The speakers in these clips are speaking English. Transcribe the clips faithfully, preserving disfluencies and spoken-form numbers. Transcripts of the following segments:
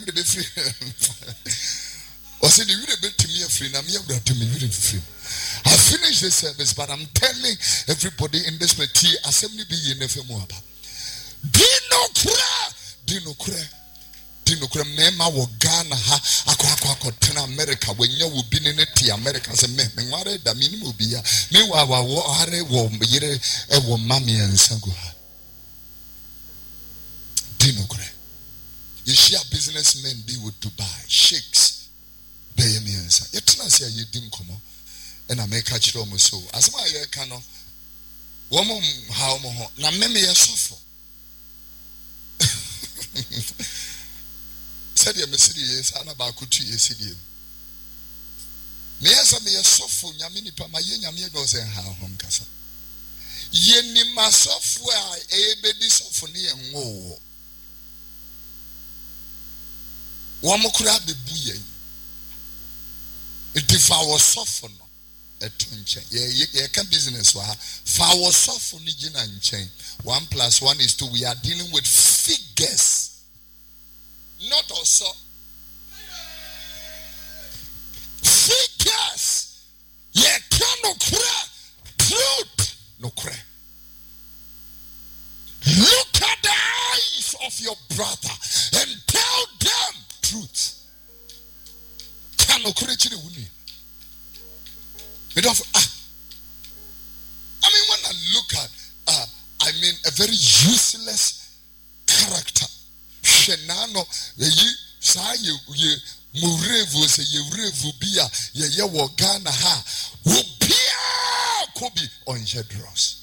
be free. Was it the really bit to me free? Now me have to me really free. I finished the service, but I'm telling everybody in this meeting, assembly be in F M O. Dino kura, dino kura, dino kura. Mema wo Ghana ha, ako ako ako tena America. When you will be in it, America say me, me ware da minimum be ya. Me wa wa wa are wo yere e wo mami ensangu ha. Dino kura. You share businessmen be with Dubai, sheikhs. Be ye me ensa. You tena say you dim komo. And I make a chiro so as my year cano woman how mo na meme ye suffer said ye mesidi yes ana ba kutu ye sidi me yes me ye suffer nyame nipa ma ye nyame go say ha hom kasa ye ni masofu a e be di suffer ne ye nwo wo mo kura be bu ye it if I was suffer no etunche ye ye can business wa fa was suffer ni gina nchen one plus one is two. We are dealing with figures, not also figures. Ye can no cry truth no cry. Look at the eyes of your brother and tell them truth. Can no cry chini wuni. Ah. I mean, when I look at, uh, I mean, a very useless character. Shenano, ye say ye ye murevu say ye revu bia ye ye wogana ha wobia kobi on Jedros.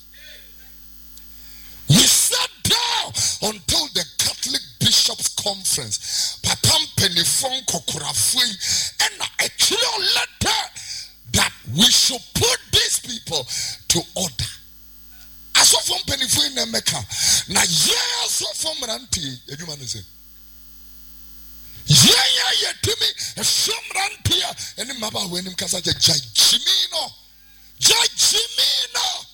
We sat down until the Catholic Bishops' Conference. Papam penifon kokurafui and a clear letter that we should put these people to order. As of from penifui nemeka na yes of from ranti eduma say yeah yeah yeah timi e from ranti eni maba wenim kasa je jimino jimino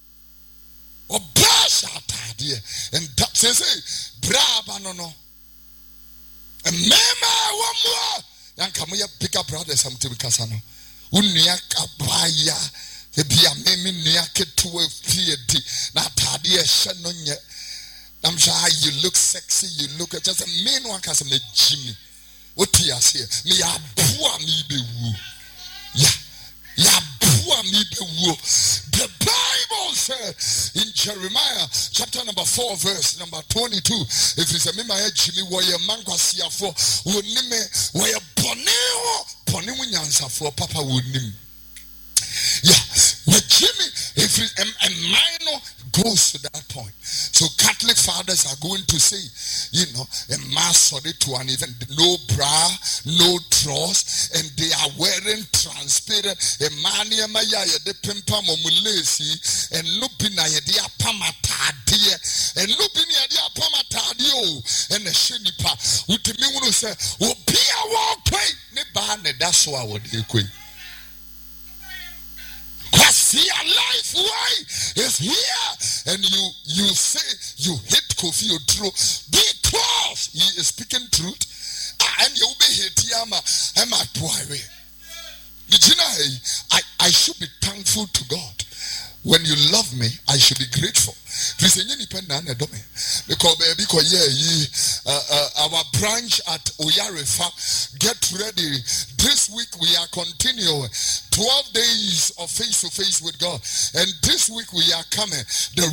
obasha atade and that says braba no no and mema wamwa yanka mo ye pick up brothers something kasa no unia kabaya ebia meme nia ketuwe fiedi na atade e hye no nye I'm sure you look sexy, you look just a main one cause me Jimmy. What he has here? Me ya bua me be woo. Ya ya bua me be woo. The Bible says in Jeremiah chapter number four verse number twenty-two. If it's a me my Jimmy wa ye mangwa sia for wonime wa ye boneo boneo nyansa for papa wonim. Yeah, with Jimmy, if it, a, a minor goes to that point. So Catholic fathers are going to say, you know, a mass sorry to an even no bra, no dross, and they are wearing transparent a mania maya de pimpa momulesi and lupina dia pamatadia and lupina dia pamatadio and a shinipa with me will say, oh, be a walk way, ne bane, that's why I would equate. See, your life way is here, and you you say you hate Kofi Oduro because he is speaking truth, and you be hate Yama and my boy. I I should be thankful to God. When you love me, I should be grateful. Because because yeah, uh, uh, our branch at Oyarefa, get ready. This week we are continuing twelve days of face to face with God, and this week we are coming. The